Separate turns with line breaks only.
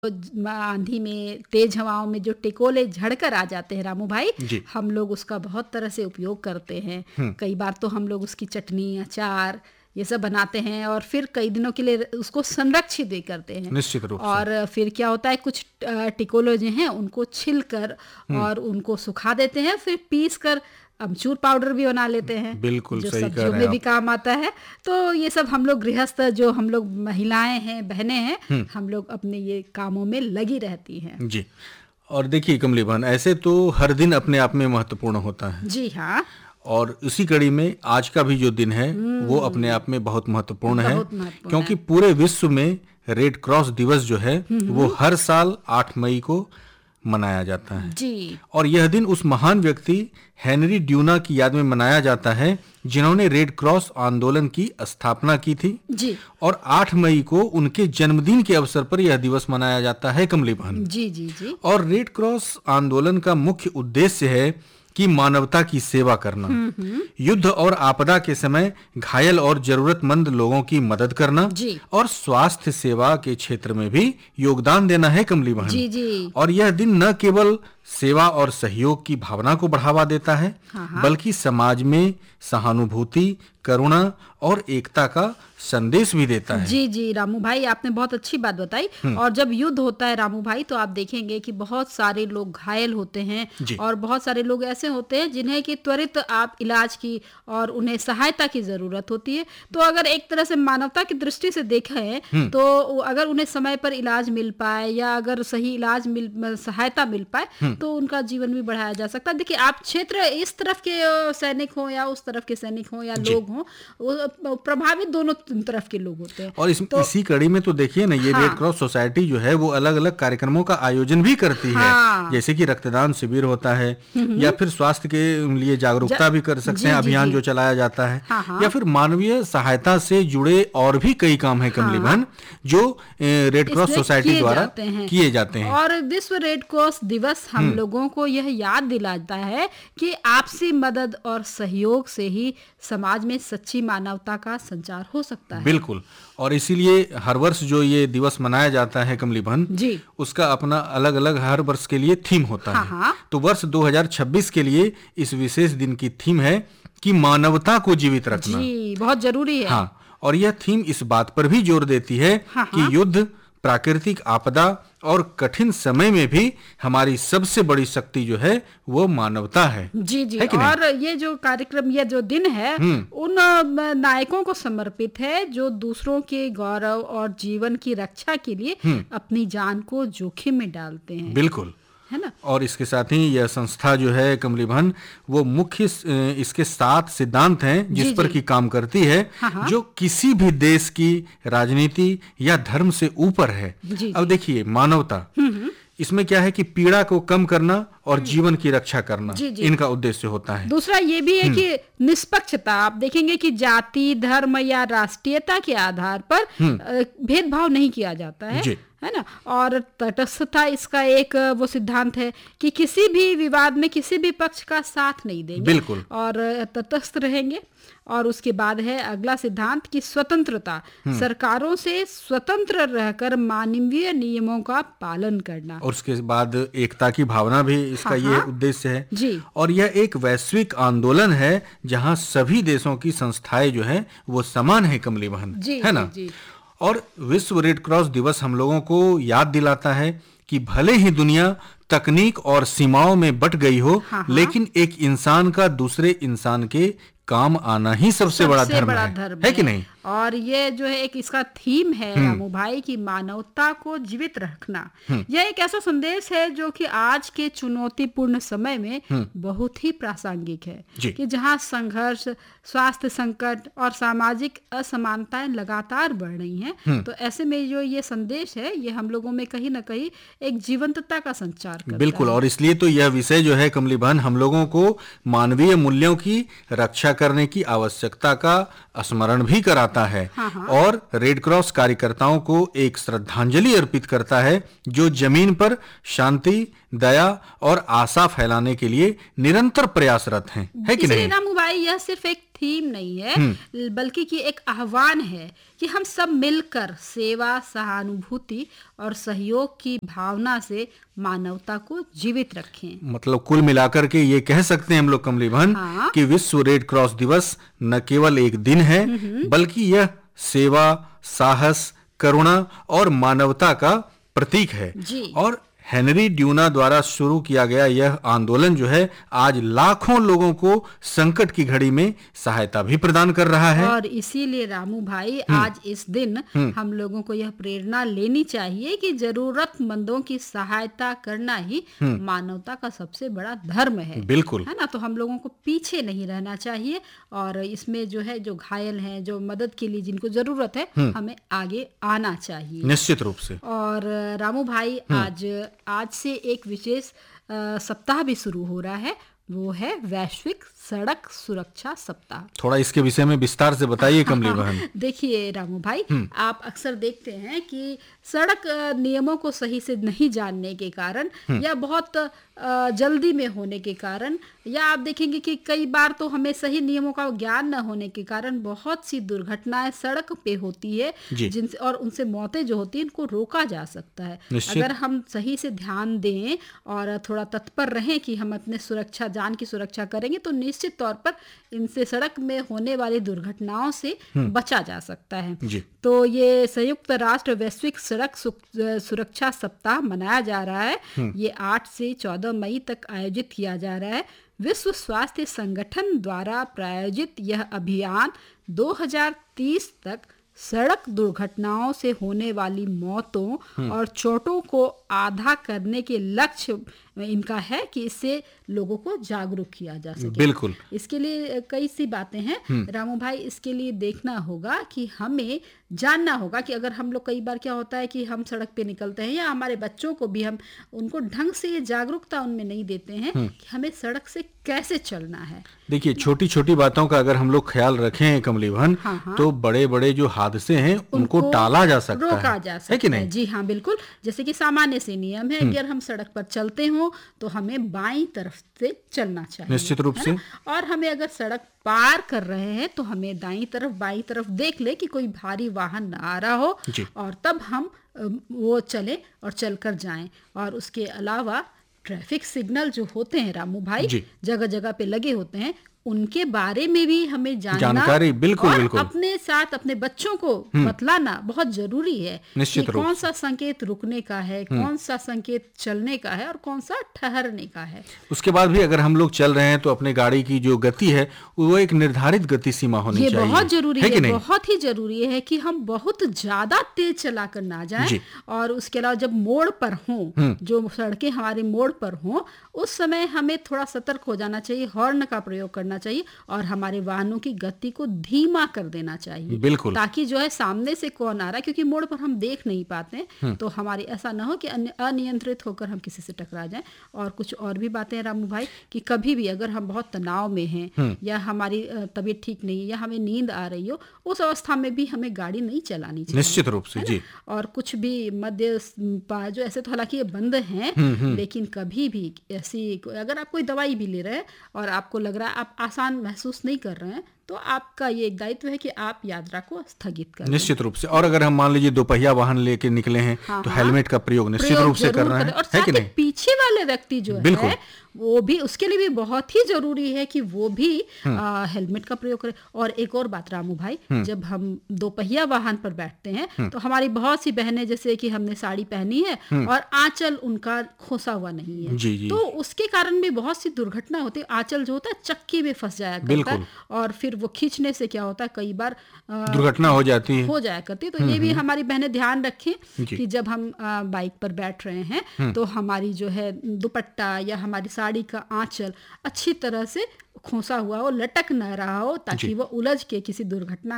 आंधी में, तेज हवाओं में जो टिकोले झड़कर आ जाते हैं रामू भाई,
जी।
हम लोग उसका बहुत तरह से उपयोग करते हैं। कई बार तो हम लोग उसकी चटनी, अचार ये सब बनाते हैं और फिर कई दिनों के लिए उसको संरक्षित भी करते हैं।
निश्चित रूप से।
और फिर क्या होता है, कुछ टिकोले जो हैं उनको छिल कर और उनको सुखा देते हैं, फिर पीस कर अमचूर पाउडर भी बना लेते हैं,
बिल्कुल
जो
सही कह
सब्जियों
रहे
में
हैं
भी काम आता है। तो ये सब हम लोग गृहस्थ, जो हम लोग महिलाएं हैं, बहनें हैं, हम लोग अपने ये कामों में लगी रहती हैं।
जी। और देखिए कमली बहन, ऐसे तो हर दिन अपने आप में महत्वपूर्ण होता है।
जी हाँ,
और इसी कड़ी में आज का भी जो दिन है वो अपने आप में बहुत महत्वपूर्ण है,
बहुत महत्वपूर्ण
क्योंकि पूरे विश्व में रेड क्रॉस दिवस जो है वो हर साल 8 मई को मनाया जाता है।
जी
और यह दिन उस महान व्यक्ति हेनरी ड्यूना की याद में मनाया जाता है जिन्होंने रेड क्रॉस आंदोलन की स्थापना की थी।
जी
और 8 मई को उनके जन्मदिन के अवसर पर यह दिवस मनाया जाता है कमली बहन।
जी जी जी
और रेड क्रॉस आंदोलन का मुख्य उद्देश्य है कि मानवता की सेवा करना, युद्ध और आपदा के समय घायल और जरूरतमंद लोगों की मदद करना
जी।
और स्वास्थ्य सेवा के क्षेत्र में भी योगदान देना है कमली बहन।
जी जी
और यह दिन न केवल सेवा और सहयोग की भावना को बढ़ावा देता है, बल्कि समाज में सहानुभूति, करुणा और एकता का संदेश भी देता है।
जी जी रामू भाई, आपने बहुत अच्छी बात बताई। और जब युद्ध होता है रामू भाई, तो आप देखेंगे कि बहुत सारे लोग घायल होते हैं
जी।
और बहुत सारे लोग ऐसे होते हैं जिन्हें कि त्वरित आप इलाज की और उन्हें सहायता की जरूरत होती है। तो अगर एक तरह से मानवता की दृष्टि से देखें तो अगर उन्हें समय पर इलाज मिल पाए या अगर सही इलाज सहायता मिल पाए तो उनका जीवन भी बढ़ाया जा सकता है। देखिए, आप क्षेत्र इस तरफ के सैनिक हो या उस तरफ के सैनिक हो या लोग हो, वो प्रभावित दोनों तरफ के लोग होते हैं।
और इसी कड़ी में तो देखिए ना, ये रेड क्रॉस सोसाइटी जो है वो अलग अलग कार्यक्रमों का आयोजन भी करती है, जैसे कि रक्तदान शिविर होता है या फिर स्वास्थ्य के लिए जागरूकता भी कर सकते हैं, अभियान जो चलाया जाता है, या फिर मानवीय सहायता से जुड़े और भी कई काम है कमली बहन जो रेड क्रॉस सोसाइटी द्वारा किए जाते हैं।
और विश्व रेड क्रॉस दिवस हम लोगों को यह याद दिलाता है कि आपसी मदद और सहयोग से ही समाज में सच्ची मानवता का संचार हो सकता है।
बिल्कुल। और इसीलिए हर वर्ष जो ये दिवस मनाया जाता है कमली बहन
जी,
उसका अपना अलग अलग हर वर्ष के लिए थीम होता है। तो वर्ष 2026 के लिए इस विशेष दिन की थीम है कि मानवता को जीवित रखना।
जी, बहुत जरूरी है।
हाँ, और यह थीम इस बात पर भी जोर देती है कि युद्ध, प्राकृतिक आपदा और कठिन समय में भी हमारी सबसे बड़ी शक्ति जो है वो मानवता है।
जी जी।
है कि
और ये जो कार्यक्रम, ये जो दिन है उन नायकों को समर्पित है जो दूसरों के गौरव और जीवन की रक्षा के लिए अपनी जान को जोखिम में डालते हैं।
बिल्कुल,
है ना।
और इसके साथ ही यह संस्था जो है कमली बहन वो मुख्य इसके 7 सिद्धांत हैं जिस पर की काम करती है, जो किसी भी देश की राजनीति या धर्म से ऊपर है। अब देखिए, मानवता इसमें क्या है कि पीड़ा को कम करना और जीवन की रक्षा करना इनका उद्देश्य होता है।
दूसरा ये भी है कि निष्पक्षता। आप देखेंगे कि जाति, धर्म या राष्ट्रीयता के आधार पर भेदभाव नहीं किया जाता है ना। और तटस्थता इसका एक वो सिद्धांत है कि किसी भी विवाद में किसी भी पक्ष का साथ नहीं देंगे।
बिल्कुल।
और तटस्थ रहेंगे। और उसके बाद है अगला सिद्धांत की स्वतंत्रता, सरकारों से स्वतंत्र रहकर मानवीय नियमों का पालन करना।
और उसके बाद एकता की भावना भी इसका ये उद्देश्य है
जी।
और यह एक वैश्विक आंदोलन है जहां सभी देशों की संस्थाएं जो है वो समान है कमली बहन, है ना।
जी।
और विश्व रेड क्रॉस दिवस हम लोगों को याद दिलाता है कि भले ही दुनिया तकनीक और सीमाओं में बट गई हो, लेकिन एक इंसान का दूसरे इंसान के काम आना ही सबसे बड़ा धर्म है कि नहीं।
और ये जो है एक इसका थीम है रामू भाई की मानवता को जीवित रखना। यह एक ऐसा संदेश है जो कि आज के चुनौतीपूर्ण समय में बहुत ही प्रासंगिक है कि जहां संघर्ष, स्वास्थ्य संकट और सामाजिक असमानताएं लगातार बढ़ रही हैं, तो ऐसे में जो ये संदेश है ये हम लोगों में कहीं ना कहीं एक जीवंतता का संचार करता है।
बिल्कुल। और इसलिए तो यह विषय जो है कमली बहन हम लोगों को मानवीय मूल्यों की रक्षा करने की आवश्यकता का स्मरण भी कराता है। और रेड क्रॉस कार्यकर्ताओं को एक श्रद्धांजलि अर्पित करता है जो जमीन पर शांति, दया और आशा फैलाने के लिए निरंतर प्रयासरत हैं, है कि नहीं।
भाई यह सिर्फ एक थीम नहीं है, बल्कि कि एक आह्वान है कि हम सब मिलकर सेवा, सहानुभूति और सहयोग की भावना से मानवता को जीवित रखें।
मतलब कुल मिलाकर के ये कह सकते हैं हम लोग कमली बहन कि विश्व रेड क्रॉस दिवस न केवल एक दिन है, बल्कि यह सेवा, साहस, करुणा और मानवता का प्रतीक है। और हेनरी ड्यूना द्वारा शुरू किया गया यह आंदोलन जो है आज लाखों लोगों को संकट की घड़ी में सहायता भी प्रदान कर रहा है।
और इसीलिए रामू भाई आज इस दिन हम लोगों को यह प्रेरणा लेनी चाहिए कि जरूरतमंदों की सहायता करना ही मानवता का सबसे बड़ा धर्म है।
बिल्कुल,
है ना। तो हम लोगों को पीछे नहीं रहना चाहिए और इसमें जो है जो घायल हैं, जो मदद के लिए जिनको जरूरत है, हमें आगे आना चाहिए
निश्चित रूप से।
और रामू भाई आज से एक विशेष सप्ताह भी शुरू हो रहा है, वो है वैश्विक सड़क सुरक्षा सप्ताह।
थोड़ा इसके विषय में विस्तार से बताइए कमली बहन।
देखिए रामू भाई, आप अक्सर देखते हैं कि सड़क नियमों को सही से नहीं जानने के कारण या बहुत जल्दी में होने के कारण, या आप देखेंगे कि कई बार तो हमें सही नियमों का ज्ञान न होने के कारण बहुत सी दुर्घटनाएं सड़क पे होती है, जिनसे और उनसे मौतें जो होती हैं इनको रोका जा सकता है अगर हम सही से ध्यान दें और थोड़ा तत्पर रहें कि हम अपने सुरक्षा, जान की सुरक्षा करेंगे तो निश्चित तौर पर इनसे सड़क में होने वाली दुर्घटनाओं से बचा जा सकता है। तो ये संयुक्त राष्ट्र वैश्विक सड़क सुरक्षा सप्ताह मनाया जा रहा है। ये 8 से 14 मई तक आयोजित किया जा रहा है। विश्व स्वास्थ्य संगठन द्वारा प्रायोजित यह अभियान 2030 तक सड़क दुर्घटनाओं से होने वाली मौतों और चोटों को आधा करने के लक्ष्य इनका है कि इससे लोगों को जागरूक किया जा सके।
बिल्कुल,
इसके लिए कई सी बातें हैं रामू भाई। इसके लिए देखना होगा कि हमें जानना होगा कि अगर हम लोग, कई बार क्या होता है कि हम सड़क पे निकलते हैं या हमारे बच्चों को भी हम उनको ढंग से ये जागरूकता उनमें नहीं देते हैं कि हमें सड़क से कैसे चलना है।
देखिए, छोटी छोटी बातों का अगर हम लोग ख्याल रखें कमली बहन, तो बड़े बड़े जो हादसे हैं उनको टाला जा सकता है,
रोका जा सकता है कि नहीं? जी हाँ, बिल्कुल। जैसे कि सामान्य से नियम है, अगर हम सड़क पर चलते हो तो हमें बाईं तरफ से चलना चाहिए
निश्चित रूप से।
और हमें अगर सड़क पार कर रहे हैं तो हमें दाईं तरफ, बाईं तरफ देख ले कि कोई भारी वाहन न आ रहा हो और तब हम वो चले और चलकर जाएं। और उसके अलावा ट्रैफिक सिग्नल जो होते हैं रामू भाई, जगह जगह पे लगे होते हैं, उनके बारे में भी हमें
जानकारी बिल्कुल
और
बिल्कुल
अपने साथ अपने बच्चों को बतलाना बहुत जरूरी है कि कौन सा संकेत रुकने का है, कौन सा संकेत चलने का है और कौन सा ठहरने का है।
उसके बाद भी अगर हम लोग चल रहे हैं तो अपने गाड़ी की जो गति है वो एक निर्धारित गति सीमा होनी चाहिए।
ये बहुत जरूरी है, बहुत ही जरूरी है कि हम बहुत ज्यादा तेज चला कर ना जाएं। और उसके अलावा जब मोड़ पर हों, जो सड़कें हमारे मोड़ पर हों, उस समय हमें थोड़ा सतर्क हो जाना चाहिए, हॉर्न का प्रयोग करना चाहिए और हमारे वाहनों की गति को धीमा कर देना चाहिए।
बिल्कुल,
ताकि जो है सामने से कौन आ रहा है, क्योंकि मोड़ पर हम देख नहीं पाते, तो हमारी ऐसा ना हो कि अनियंत्रित होकर हम किसी से टकरा जाएं। और कुछ और भी बातें हैं रामू भाई कि कभी भी अगर हम बहुत तनाव में हैं या हमारी तबीयत ठीक नहीं है या हमें नींद आ रही हो, उस अवस्था में भी हमें गाड़ी नहीं चलानी चाहिए
निश्चित रूप से। जी।
और कुछ भी मध्य जो ऐसे तो हालांकि ये बंद हैं, लेकिन कभी भी ऐसी, अगर आप कोई दवाई भी ले रहे हैं और आपको लग रहा है आप आसान महसूस नहीं कर रहे हैं, तो आपका ये एक दायित्व है कि आप यात्रा को स्थगित करें निश्चित
रूप से। और अगर हम मान लीजिए दोपहिया वाहन लेके निकले हैं तो हेलमेट का प्रयोग निश्चित रूप से करना है,
और साथ ही पीछे वाले व्यक्ति जो है वो भी, उसके लिए भी बहुत ही जरूरी है कि वो भी हेलमेट का प्रयोग करें। और एक और बात रामू भाई, जब हम दोपहिया वाहन पर बैठते हैं तो हमारी बहुत सी बहनें, जैसे कि हमने साड़ी पहनी है और आंचल उनका खोसा हुआ नहीं है, तो उसके कारण भी बहुत सी दुर्घटना होती है। आंचल जो होता है चक्की में फंस जाया करता है और फिर वो खींचने से क्या होता है, कई बार
दुर्घटना हो जाती है,
हो जाया करती है। तो ये भी हमारी बहनें ध्यान रखें कि जब हम बाइक पर बैठ रहे हैं तो हमारी जो है दुपट्टा या हमारी साड़ी का आंचल अच्छी तरह से खोसा हुआ हो, लटक न रहा हो, ताकि वो उलझ के किसी दुर्घटना